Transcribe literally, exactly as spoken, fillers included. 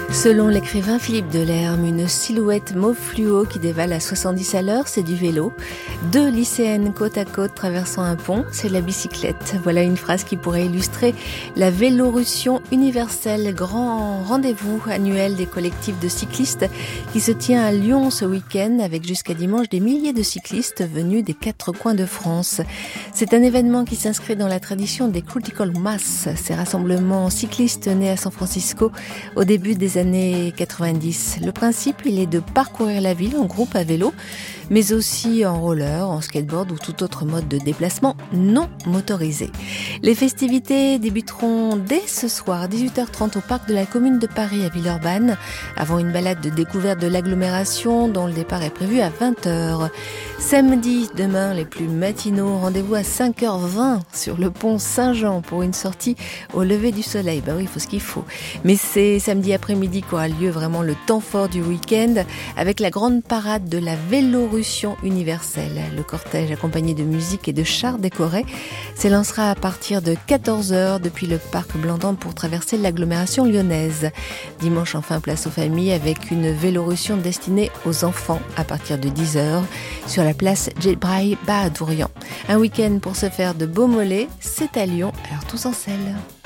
Selon l'écrivain Philippe Delerme, une silhouette mauve fluo qui dévale à soixante-dix à l'heure, c'est du vélo. Deux lycéennes côte à côte traversant un pont, c'est de la bicyclette. Voilà une phrase qui pourrait illustrer la Vélorussion universelle, grand rendez-vous annuel des collectifs de cyclistes qui se tient à Lyon ce week-end avec jusqu'à dimanche des milliers de cyclistes venus des quatre coins de France. C'est un événement qui s'inscrit dans la tradition des Critical Mass, ces rassemblements cyclistes nés à San Francisco au début des années quatre-vingt-dix. Le principe, il est de parcourir la ville en groupe à vélo, mais aussi en roller, en skateboard ou tout autre mode de déplacement non motorisé. Les festivités débuteront dès ce soir à dix-huit heures trente au parc de la commune de Paris à Villeurbanne, avant une balade de découverte de l'agglomération dont le départ est prévu à vingt heures. Samedi, demain, les plus matinaux, rendez-vous à cinq heures vingt sur le pont Saint-Jean pour une sortie au lever du soleil. Bah oui, il faut ce qu'il faut. Mais c'est samedi après-midi qu'aura lieu vraiment le temps fort du week-end avec la grande parade de la Vélorussion universelle. Le cortège accompagné de musique et de chars décorés s'élancera à partir de quatorze heures depuis le parc Blandan pour traverser l'agglomération lyonnaise. Dimanche, enfin, place aux familles avec une Vélorussion destinée aux enfants à partir de dix heures sur la place Djebraï Bahadourian. Un week-end pour se faire de beaux mollets, c'est à Lyon, alors tous en selle.